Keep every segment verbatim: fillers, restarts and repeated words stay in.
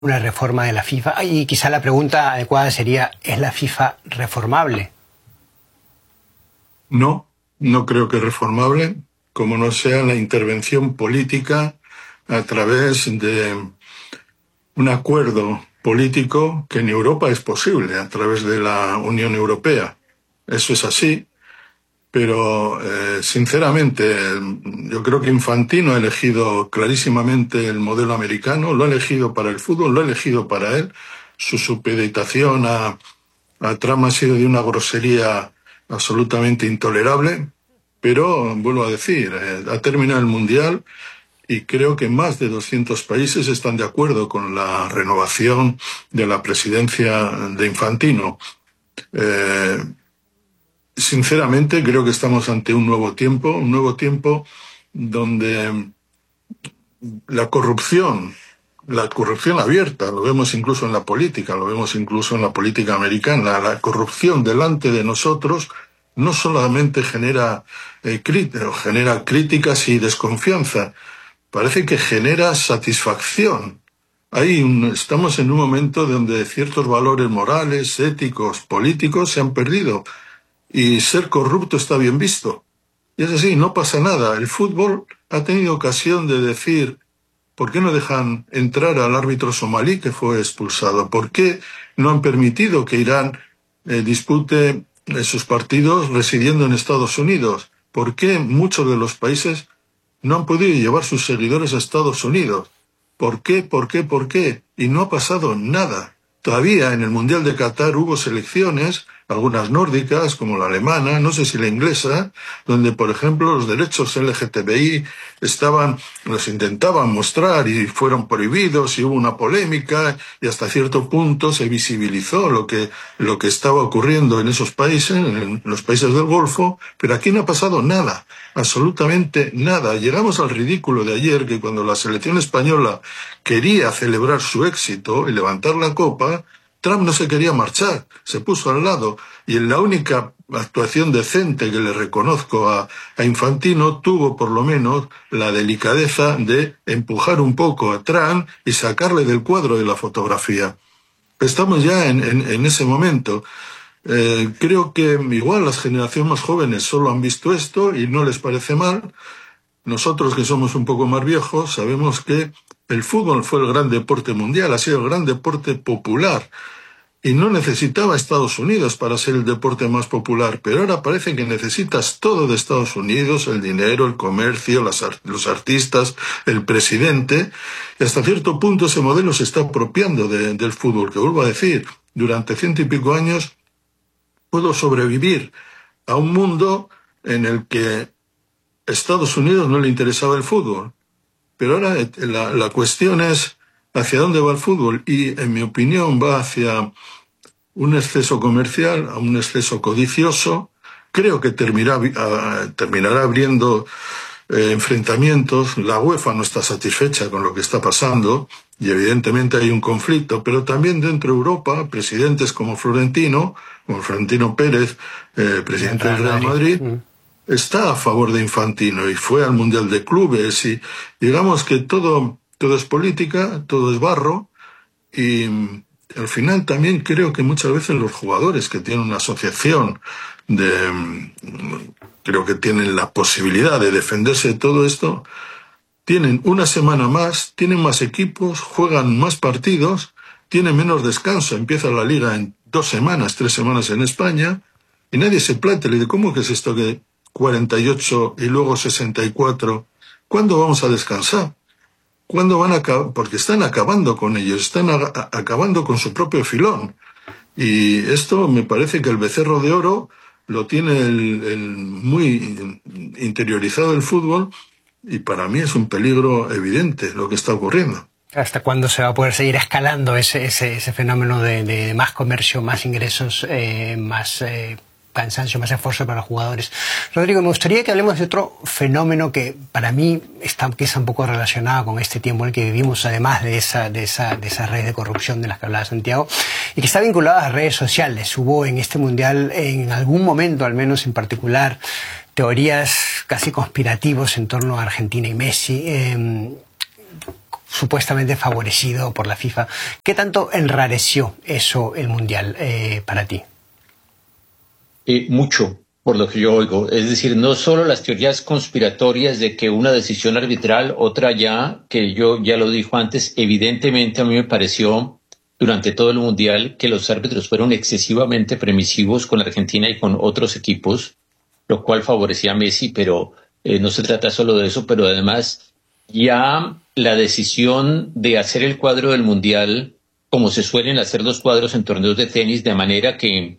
una reforma de la FIFA. Y quizá la pregunta adecuada sería, ¿es la FIFA reformable? No, no creo que reformable, como no sea la intervención política a través de un acuerdo político que en Europa es posible, a través de la Unión Europea. Eso es así, pero eh, sinceramente yo creo que Infantino ha elegido clarísimamente el modelo americano, lo ha elegido para el fútbol, lo ha elegido para él. Su supeditación a, a Trump ha sido de una grosería absolutamente intolerable, pero vuelvo a decir, eh, ha terminado el Mundial y creo que más de doscientos países están de acuerdo con la renovación de la presidencia de Infantino. Eh, sinceramente creo que estamos ante un nuevo tiempo, un nuevo tiempo donde la corrupción, la corrupción abierta, lo vemos incluso en la política, lo vemos incluso en la política americana, la corrupción delante de nosotros no solamente genera, eh, crit- genera críticas y desconfianza, parece que genera satisfacción. Hay un, estamos en un momento donde ciertos valores morales, éticos, políticos se han perdido y ser corrupto está bien visto. Y es así, no pasa nada. El fútbol ha tenido ocasión de decir, ¿por qué no dejan entrar al árbitro somalí que fue expulsado? ¿Por qué no han permitido que Irán eh, dispute eh, sus partidos residiendo en Estados Unidos? ¿Por qué muchos de los países no han podido llevar sus seguidores a Estados Unidos? ¿Por qué? ¿Por qué? ¿Por qué? Y no ha pasado nada. Todavía en el Mundial de Qatar hubo selecciones, algunas nórdicas, como la alemana, no sé si la inglesa, donde, por ejemplo, los derechos L G T B I estaban, los intentaban mostrar y fueron prohibidos y hubo una polémica y hasta cierto punto se visibilizó lo que, lo que estaba ocurriendo en esos países, en los países del Golfo, pero aquí no ha pasado nada, absolutamente nada. Llegamos al ridículo de ayer, que cuando la selección española quería celebrar su éxito y levantar la copa, Trump no se quería marchar, se puso al lado, y en la única actuación decente que le reconozco a, a Infantino tuvo por lo menos la delicadeza de empujar un poco a Trump y sacarle del cuadro de la fotografía. Estamos ya en, en, en ese momento. Eh, creo que igual las generaciones más jóvenes solo han visto esto y no les parece mal. Nosotros, que somos un poco más viejos, sabemos que el fútbol fue el gran deporte mundial, ha sido el gran deporte popular y no necesitaba Estados Unidos para ser el deporte más popular, pero ahora parece que necesitas todo de Estados Unidos, el dinero, el comercio, las art- los artistas, el presidente, y hasta cierto punto ese modelo se está apropiando de, del fútbol, que vuelvo a decir, durante ciento y pico años pudo sobrevivir a un mundo en el que a Estados Unidos no le interesaba el fútbol. Pero ahora la, la cuestión es hacia dónde va el fútbol y, en mi opinión, va hacia un exceso comercial, a un exceso codicioso. Creo que terminará, uh, terminará abriendo eh, enfrentamientos. La UEFA no está satisfecha con lo que está pasando y evidentemente hay un conflicto, pero también dentro de Europa, presidentes como Florentino, como Florentino Pérez, eh, presidente del Real Madrid, está a favor de Infantino y fue al Mundial de Clubes y digamos que todo, todo es política, todo es barro y al final también creo que muchas veces los jugadores que tienen una asociación de, creo que tienen la posibilidad de defenderse de todo esto, tienen una semana más, tienen más equipos, juegan más partidos, tienen menos descanso, empieza la liga en dos semanas, tres semanas en España y nadie se plantea, le dice, ¿cómo que es esto que cuarenta y ocho y luego sesenta y cuatro? ¿Cuándo vamos a descansar? ¿Cuándo van a acabar? Porque están acabando con ellos, están a a acabando con su propio filón. Y esto me parece que el becerro de oro lo tiene el, el muy interiorizado el fútbol y para mí es un peligro evidente lo que está ocurriendo. ¿Hasta cuándo se va a poder seguir escalando ese, ese, ese fenómeno de, de más comercio, más ingresos, eh, más eh, cansancio, más esfuerzo para los jugadores? Rodrigo, me gustaría que hablemos de otro fenómeno que para mí está, que es un poco relacionado con este tiempo en el que vivimos, además de esa, de esa, de esas redes de corrupción de las que hablaba Santiago, y que está vinculado a las redes sociales. Hubo en este mundial, en algún momento al menos en particular, teorías casi conspirativas en torno a Argentina y Messi. Eh, supuestamente favorecido por la FIFA. ¿Qué tanto enrareció eso el Mundial eh, para ti? Eh, mucho, por lo que yo oigo. Es decir, no solo las teorías conspiratorias de que una decisión arbitral, otra ya, que yo ya lo dijo antes, evidentemente a mí me pareció durante todo el Mundial que los árbitros fueron excesivamente permisivos con Argentina y con otros equipos, lo cual favorecía a Messi, pero eh, no se trata solo de eso, pero además ya la decisión de hacer el cuadro del Mundial, como se suelen hacer los cuadros en torneos de tenis, de manera que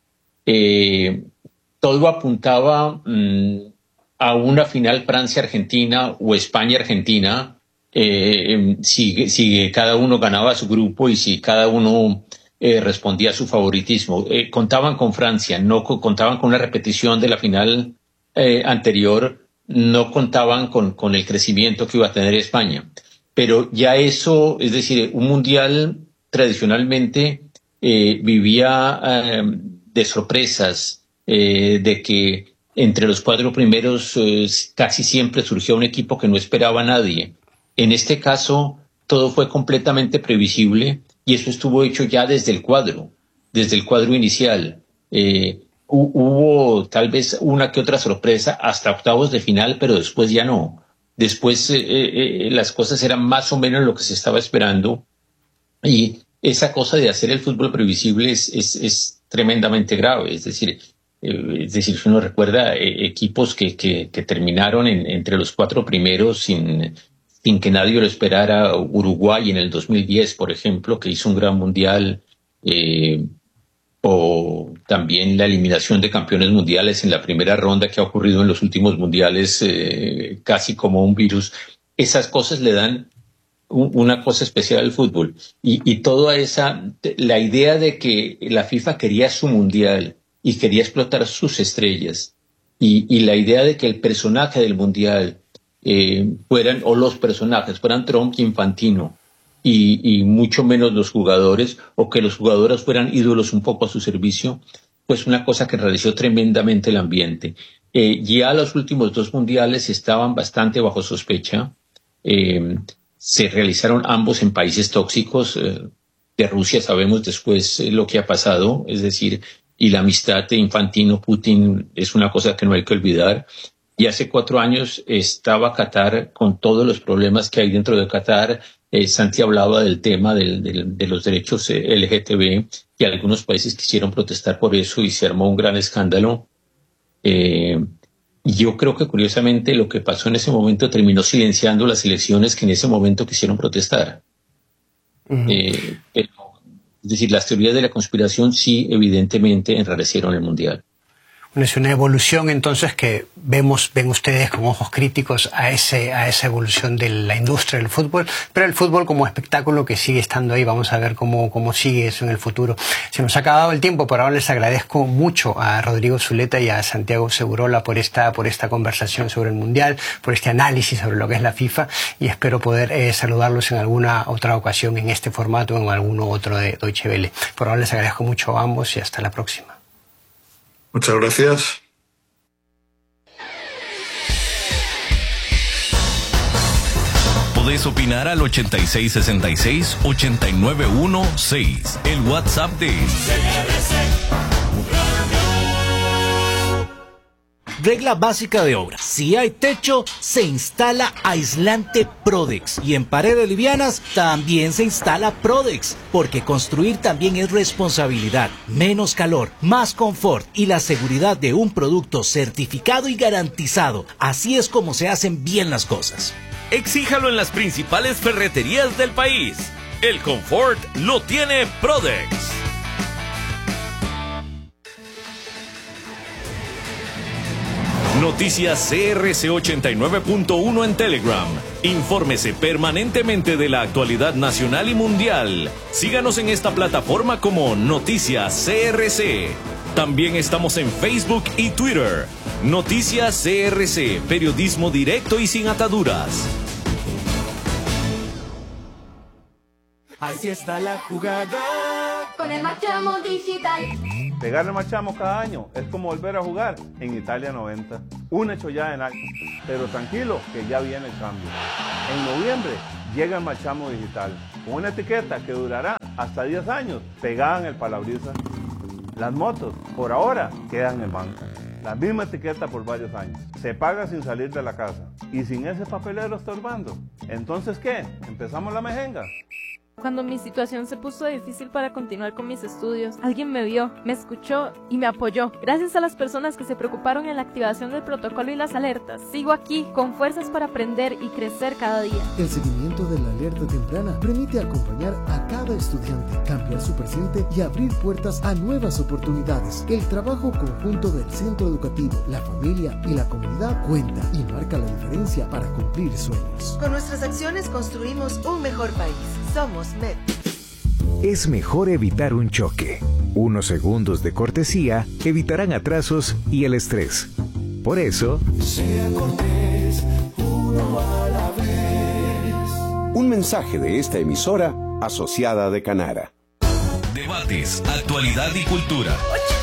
eh, todo apuntaba mmm, a una final Francia-Argentina o España-Argentina, eh, si, si cada uno ganaba su grupo y si cada uno eh, respondía a su favoritismo. Eh, contaban con Francia, no co- contaban con una repetición de la final eh, anterior, no contaban con, con el crecimiento que iba a tener España. Pero ya eso, es decir, un mundial tradicionalmente eh, vivía eh, de sorpresas, eh, de que entre los cuatro primeros eh, casi siempre surgía un equipo que no esperaba a nadie. En este caso, todo fue completamente previsible y eso estuvo hecho ya desde el cuadro, desde el cuadro inicial. Eh, Hubo tal vez una que otra sorpresa hasta octavos de final, pero después ya no. Después eh, eh, las cosas eran más o menos lo que se estaba esperando. Y esa cosa de hacer el fútbol previsible es, es, es tremendamente grave. Es decir, eh, es decir, si uno recuerda eh, equipos que, que, que terminaron en, entre los cuatro primeros sin, sin que nadie lo esperara. Uruguay en el dos mil diez, por ejemplo, que hizo un gran mundial. Eh, o también la eliminación de campeones mundiales en la primera ronda que ha ocurrido en los últimos mundiales, eh, casi como un virus. Esas cosas le dan un, una cosa especial al fútbol. Y, y toda esa, la idea de que la FIFA quería su mundial y quería explotar sus estrellas, y, y la idea de que el personaje del mundial eh, fueran, o los personajes fueran Trump y Infantino, Y, y mucho menos los jugadores, o que los jugadores fueran ídolos un poco a su servicio, pues una cosa que enrareció tremendamente el ambiente. Eh, ya los últimos dos mundiales estaban bastante bajo sospecha. Eh, se realizaron ambos en países tóxicos. Eh, de Rusia sabemos después eh, lo que ha pasado, es decir, y la amistad de Infantino-Putin es una cosa que no hay que olvidar. Y hace cuatro años estaba Qatar con todos los problemas que hay dentro de Qatar. Eh, Santi hablaba del tema del, del, de los derechos eh, L G T B y algunos países quisieron protestar por eso y se armó un gran escándalo. Eh, yo creo que curiosamente lo que pasó en ese momento terminó silenciando las elecciones que en ese momento quisieron protestar. Uh-huh. eh, pero, es decir, las teorías de la conspiración sí evidentemente enrarecieron el mundial. Es una evolución entonces que vemos, ven ustedes con ojos críticos a ese, a esa evolución de la industria del fútbol, pero el fútbol como espectáculo que sigue estando ahí. Vamos a ver cómo, cómo sigue eso en el futuro. Se nos ha acabado el tiempo, por ahora les agradezco mucho a Rodrigo Zuleta y a Santiago Segurola por esta, por esta conversación sobre el Mundial, por este análisis sobre lo que es la FIFA, y espero poder eh, saludarlos en alguna otra ocasión en este formato o en alguno otro de Deutsche Welle. Por ahora les agradezco mucho a ambos y hasta la próxima. Muchas gracias. Podés opinar al ochenta y seis sesenta y seis ochenta y nueve dieciséis, el WhatsApp de C R C. Regla básica de obra: si hay techo, se instala aislante Prodex, y en paredes livianas también se instala Prodex, porque construir también es responsabilidad. Menos calor, más confort y la seguridad de un producto certificado y garantizado. Así es como se hacen bien las cosas. Exíjalo en las principales ferreterías del país. El confort lo tiene Prodex. Noticias C R C ochenta y nueve punto uno en Telegram. Infórmese permanentemente de la actualidad nacional y mundial. Síganos en esta plataforma como Noticias C R C. También estamos en Facebook y Twitter. Noticias C R C, periodismo directo y sin ataduras. Así está la jugada con el Marchamo Digital. Pegarle Marchamo cada año es como volver a jugar en Italia noventa. Un hecho ya en alto. Pero tranquilo, que ya viene el cambio. En noviembre llega el marchamo digital, con una etiqueta que durará hasta diez años, pegada en el parabrisas. Las motos, por ahora, quedan en banca. La misma etiqueta por varios años. Se paga sin salir de la casa y sin ese papelero estorbando. Entonces, ¿qué? ¿Empezamos la mejenga? Cuando mi situación se puso difícil para continuar con mis estudios, alguien me vio, me escuchó y me apoyó. Gracias a las personas que se preocuparon en la activación del protocolo y las alertas, sigo aquí con fuerzas para aprender y crecer cada día. El seguimiento de la alerta temprana permite acompañar a cada estudiante, cambiar su presente y abrir puertas a nuevas oportunidades. El trabajo conjunto del centro educativo, la familia y la comunidad cuenta y marca la diferencia para cumplir sueños. Con nuestras acciones construimos un mejor país. Somos M E D. Es mejor evitar un choque. Unos segundos de cortesía evitarán atrasos y el estrés. Por eso, sea cortés, uno a la vez. Un mensaje de esta emisora asociada de Canara. Debates, actualidad y cultura.